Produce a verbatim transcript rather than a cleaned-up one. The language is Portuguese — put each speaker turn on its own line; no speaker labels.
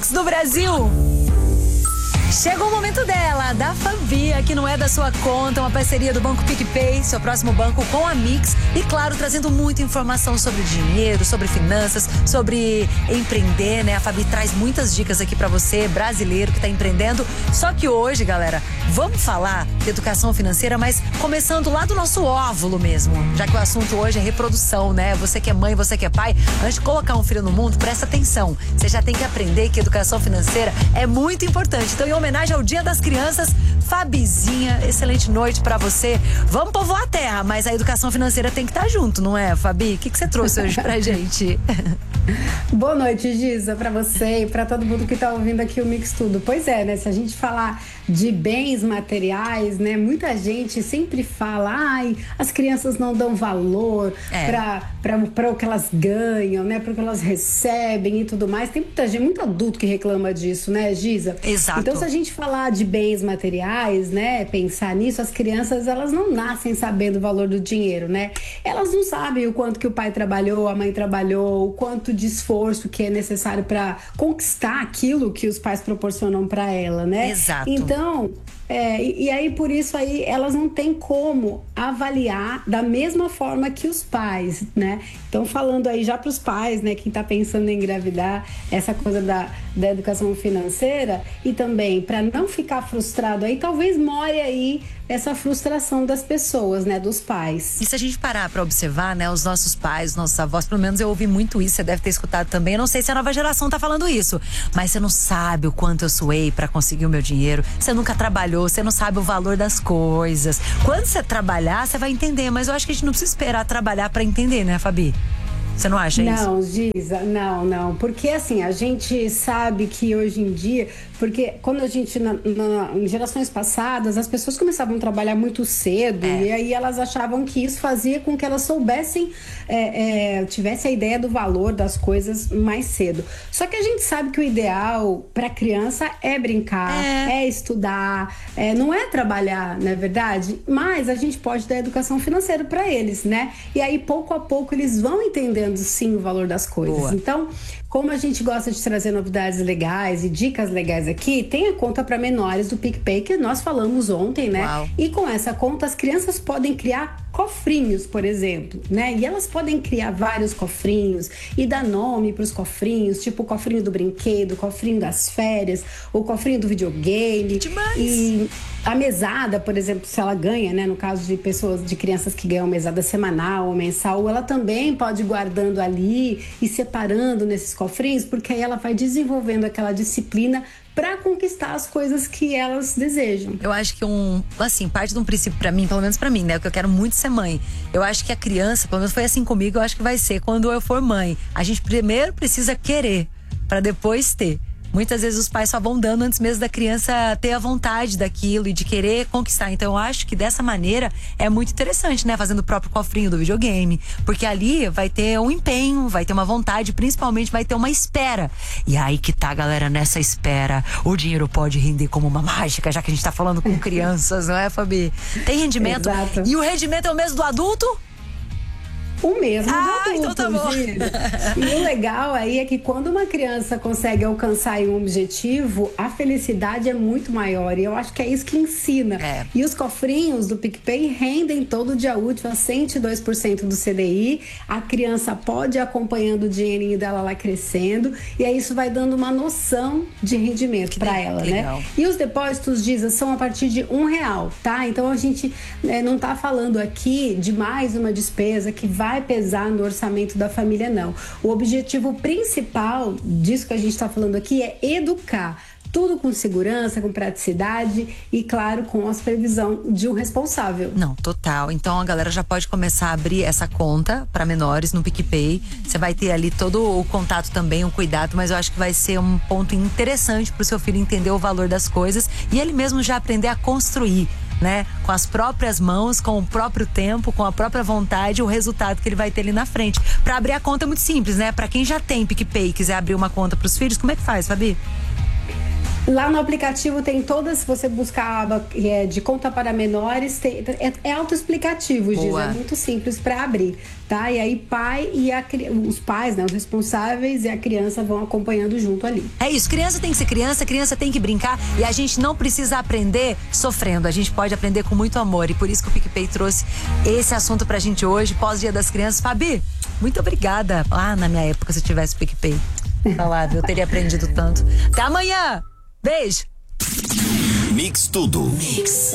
Mix do Brasil. Chegou o momento dela, da Fabi, que não é da sua conta, uma parceria do Banco PicPay, seu próximo banco com a Mix. E claro, trazendo muita informação sobre dinheiro, sobre finanças, sobre empreender, né? A Fabi traz muitas dicas aqui pra você, brasileiro que tá empreendendo. Só que hoje, galera, vamos falar de educação financeira, mas começando lá do nosso óvulo mesmo. Já que o assunto hoje é reprodução, né? Você que é mãe, você que é pai, antes de colocar um filho no mundo, presta atenção. Você já tem que aprender que educação financeira é muito importante. Então, em homenagem ao Dia das Crianças, Fabizinha, excelente noite pra você. Vamos povoar a terra, mas a educação financeira tem que estar junto, não é, Fabi? O que, que você trouxe hoje pra gente?
Boa noite, Giza, pra você e pra todo mundo que tá ouvindo aqui o Mix Tudo. Pois é, né? Se a gente falar de bens materiais, né? Muita gente sempre fala, ai, as crianças não dão valor é. pra, pra, pra o que elas ganham, né? Pra o que elas recebem e tudo mais. Tem muita gente, muito adulto que reclama disso, né, Giza?
Exato.
Então, se a gente falar de bens materiais, né? Pensar nisso, as crianças, elas não nascem sabendo o valor do dinheiro, né? Elas não sabem o quanto que o pai trabalhou, a mãe trabalhou, o quanto de esforço que é necessário para conquistar aquilo que os pais proporcionam para ela, né?
Exato.
Então, é, e, e aí por isso aí elas não têm como avaliar da mesma forma que os pais, né? Então, falando aí já para os pais, né? Quem tá pensando em engravidar, essa coisa da, da educação financeira, e também para não ficar frustrado aí, talvez more aí essa frustração das pessoas, né, dos pais.
E se a gente parar pra observar, né, os nossos pais, os nossos avós, pelo menos eu ouvi muito isso, você deve ter escutado também, eu não sei se a nova geração tá falando isso, mas você não sabe o quanto eu suei pra conseguir o meu dinheiro, você nunca trabalhou, você não sabe o valor das coisas. Quando você trabalhar, você vai entender, mas eu acho que a gente não precisa esperar trabalhar pra entender, né, Fabi? Você não acha isso?
Não, Giza, não, não. Porque assim, a gente sabe que hoje em dia, porque quando a gente, na, na, em gerações passadas, as pessoas começavam a trabalhar muito cedo, é. e aí elas achavam que isso fazia com que elas soubessem, é, é, tivessem a ideia do valor das coisas mais cedo. Só que a gente sabe que o ideal para criança é brincar, é, é estudar, é, não é trabalhar, não é verdade? Mas a gente pode dar educação financeira para eles, né? E aí, pouco a pouco, eles vão entendendo sim o valor das coisas. Boa. Então, como a gente gosta de trazer novidades legais e dicas legais aqui, tem a conta para menores do PicPay que nós falamos ontem, né?
Uau.
E com essa conta as crianças podem criar cofrinhos, por exemplo, né? E elas podem criar vários cofrinhos e dar nome para os cofrinhos, tipo o cofrinho do brinquedo, o cofrinho das férias, o cofrinho do videogame.
Demais.
E a mesada, por exemplo, se ela ganha, né? No caso de pessoas, de crianças que ganham mesada semanal ou mensal, ela também pode ir guardando ali e separando nesses cofrinhos, porque aí ela vai desenvolvendo aquela disciplina para conquistar as coisas que elas desejam.
Eu acho que um, assim, parte de um princípio pra mim, pelo menos pra mim, né, que eu quero muito ser mãe. Eu acho que a criança, pelo menos foi assim comigo, eu acho que vai ser quando eu for mãe. A gente primeiro precisa querer para depois ter. Muitas vezes os pais só vão dando antes mesmo da criança ter a vontade daquilo e de querer conquistar. Então eu acho que dessa maneira é muito interessante, né? Fazendo o próprio cofrinho do videogame. Porque ali vai ter um empenho, vai ter uma vontade, principalmente vai ter uma espera. E aí que tá, galera, nessa espera, o dinheiro pode render como uma mágica, já que a gente tá falando com crianças, não é, Fabi? Tem rendimento.
Exato.
E o rendimento é o mesmo do adulto?
O mesmo
ah,
do adulto,
então tá bom.
E o legal aí é que quando uma criança consegue alcançar um objetivo, a felicidade é muito maior. E eu acho que é isso que ensina.
É.
E os cofrinhos do PicPay rendem todo dia útil a cento e dois por cento do C D I. A criança pode ir acompanhando o dinheirinho dela lá crescendo. E aí isso vai dando uma noção de rendimento para ela, né?
Legal.
E os depósitos, Giza, são a partir de um real, tá? Então a gente né, não tá falando aqui de mais uma despesa que vai vai pesar no orçamento da família, não. O objetivo principal disso que a gente está falando aqui é educar. Tudo com segurança, com praticidade e, claro, com a supervisão de um responsável.
Não, total. Então a galera já pode começar a abrir essa conta para menores no PicPay. Você vai ter ali todo o contato também, o cuidado, mas eu acho que vai ser um ponto interessante para o seu filho entender o valor das coisas e ele mesmo já aprender a construir, né? Com as próprias mãos, com o próprio tempo, com a própria vontade, o resultado que ele vai ter ali na frente. Para abrir a conta é muito simples, né? Para quem já tem PicPay e quiser abrir uma conta para os filhos, como é que faz, Fabi?
Lá no aplicativo tem todas, se você buscar a aba é, de conta para menores, tem, é, é autoexplicativo, Giz, é muito simples para abrir, tá? E aí pai e a, os pais, né, os responsáveis e a criança vão acompanhando junto ali.
É isso, criança tem que ser criança, criança tem que brincar e a gente não precisa aprender sofrendo, a gente pode aprender com muito amor e por isso que o PicPay trouxe esse assunto pra gente hoje, pós-dia das crianças. Fabi, muito obrigada. Ah, na minha época, se eu tivesse PicPay, tá lá, eu teria aprendido tanto. Até amanhã! Beijo!
Mix Tudo. Mix.